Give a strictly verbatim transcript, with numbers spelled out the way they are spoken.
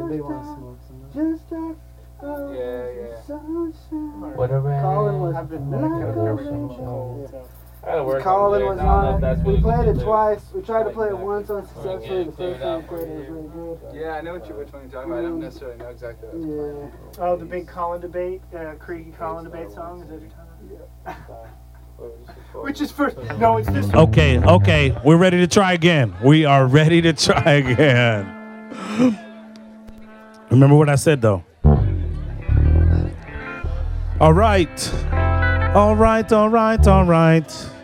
they want to smoke some. Just like Yeah, yeah. sunshine. Whatever. Colin was I've been like like a a river. cold. So. I gotta work Colin on was lyrics. I don't know if on that's it. We really played good it lyrics. twice. We tried to Like play it that. once unsuccessfully. The Yeah, clear first it time out we played it was for really good. Yeah, I know what you which one you're talking about. I don't necessarily know exactly what it's playing. Yeah. Oh, the big Colin debate, uh, Creed and Colin debate song. Is that what you're talking about? Which is first? No, it's this. Okay, okay, we're ready to try again. We are ready to try again. Remember what I said though. All right, all right, all right, all right.